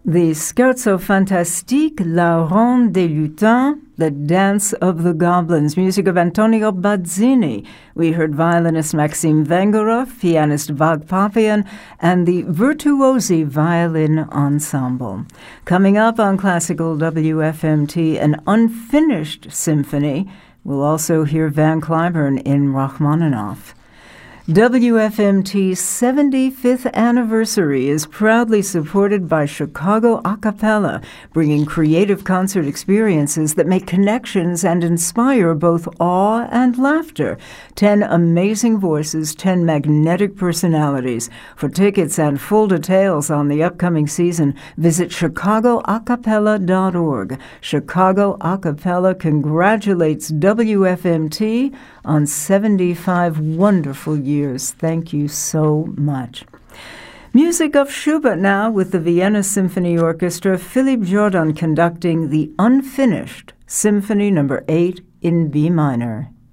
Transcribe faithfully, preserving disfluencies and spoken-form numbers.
The Scherzo Fantastique, La Ronde des Lutins, The Dance of the Goblins, music of Antonio Bazzini. We heard violinist Maxim Vengerov, pianist Vag Papian, and the Virtuosi Violin Ensemble. Coming up on Classical W F M T, an unfinished symphony. We'll also hear Van Cliburn in Rachmaninoff. W F M T's seventy-fifth anniversary is proudly supported by Chicago A Cappella, bringing creative concert experiences that make connections and inspire both awe and laughter. Ten amazing voices, ten magnetic personalities. For tickets and full details on the upcoming season, visit chicago a cappella dot org. Chicago A Cappella congratulates W F M T on seventy-five wonderful years. Thank you so much. Music of Schubert now with the Vienna Symphony Orchestra, Philipp Jordan conducting the Unfinished Symphony number eight in B minor.